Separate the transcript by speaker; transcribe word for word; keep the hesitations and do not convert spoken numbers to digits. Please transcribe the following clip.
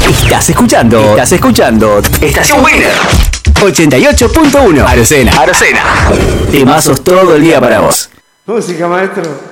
Speaker 1: Estás escuchando, estás escuchando Estación Winner ochenta y ocho punto uno. Arocena, Arocena. Temazos todo el día para vos.
Speaker 2: Música, maestro.